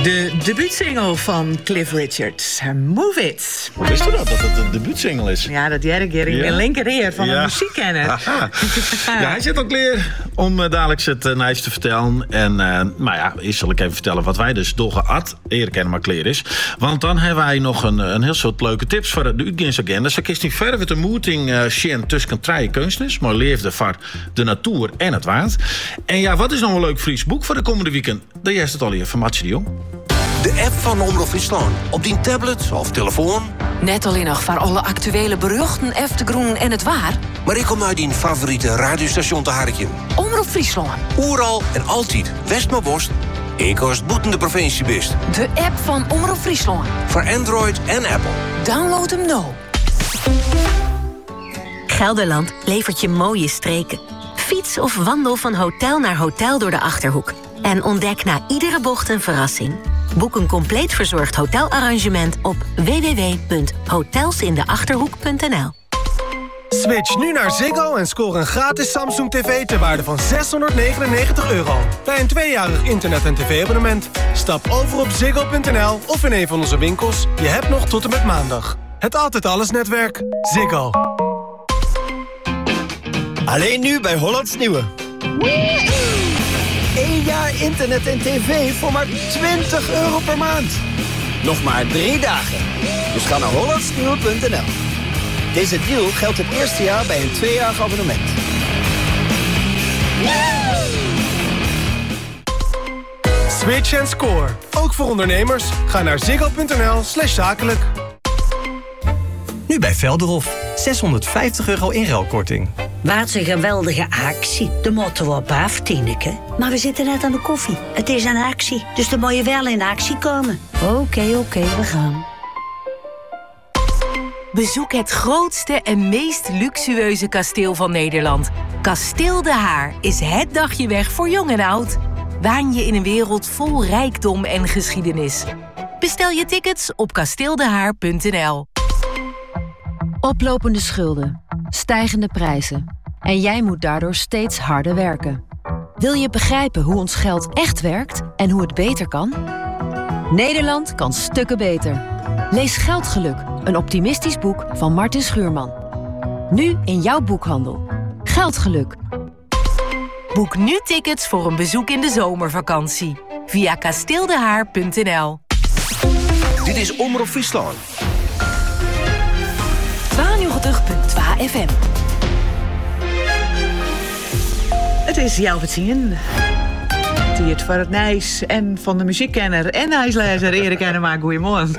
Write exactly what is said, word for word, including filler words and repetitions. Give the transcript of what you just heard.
De debuutsingle van Cliff Richard, Move It. Wist u dat, dat het een debuutsingle is? Ja, dat jij een keer in de Ja. linkerheer van Ja. een muziekkenner. Haha. Ja, hij zit al klaar om uh, dadelijk het uh, nieuws te vertellen. En uh, maar ja, eerst zal ik even vertellen wat wij dus doorgehad. Eer kennen maar klaar is. Want dan hebben wij nog een, een heel soort leuke tips voor de uitgaansagenda. Zo kiest hij verder met een meeting uh, zien tussen drie kunstenaars. Maar leefde voor de natuur en het waard. En ja, wat is nou een leuk Fries boek voor de komende weekend? Daar is het al hier van Matje de Jong. De app van Omroep Friesland. Op die tablet of telefoon. Net alleen nog voor alle actuele beruchten, Eftegroen en het waar. Maar ik kom uit die favoriete radiostation te harken. Omroep Friesland. Oeral en altijd. West maar Bost. Ik als boeten de provincie best. De app van Omroep Friesland. Voor Android en Apple. Download hem nou. Gelderland levert je mooie streken. Fiets of wandel van hotel naar hotel door de Achterhoek. En ontdek na iedere bocht een verrassing. Boek een compleet verzorgd hotelarrangement op w w w punt hotelsindeachterhoek punt n l. Switch nu naar Ziggo en score een gratis Samsung tv ter waarde van zeshonderdnegenennegentig euro. Bij een tweejarig internet- en tv-abonnement. Stap over op ziggo punt n l of in een van onze winkels. Je hebt nog tot en met maandag. Het Altijd Alles netwerk. Ziggo. Alleen nu bij Hollands Nieuwe. Eén jaar internet en tv voor maar twintig euro per maand. Nog maar drie dagen. Dus ga naar hollandsnieuwe punt n l. Deze deal geldt het eerste jaar bij een tweejarig abonnement. Switch en score. Ook voor ondernemers. Ga naar ziggo punt n l slash zakelijk. Nu bij Velderhof. zeshonderdvijftig euro inruilkorting. Wat een geweldige actie. De motto op af, Tineke. Maar we zitten net aan de koffie. Het is een actie, dus dan moet je wel in actie komen. Oké, oké, okay, we gaan. Bezoek het grootste en meest luxueuze kasteel van Nederland. Kasteel De Haar is het dagje weg voor jong en oud. Waan je in een wereld vol rijkdom en geschiedenis. Bestel je tickets op kasteeldehaar punt n l. Oplopende schulden, stijgende prijzen. En jij moet daardoor steeds harder werken. Wil je begrijpen hoe ons geld echt werkt en hoe het beter kan? Nederland kan stukken beter. Lees Geldgeluk, een optimistisch boek van Martin Schuurman. Nu in jouw boekhandel. Geldgeluk. Boek nu tickets voor een bezoek in de zomervakantie. Via kasteeldehaar punt n l. Dit is Omroep Friesland. tweeënnegentig punt twee F M. Het is jouw bezien. Die het voor het Nijs en van de muziekkenner en huislezer Erik Enema. Goedemorgen.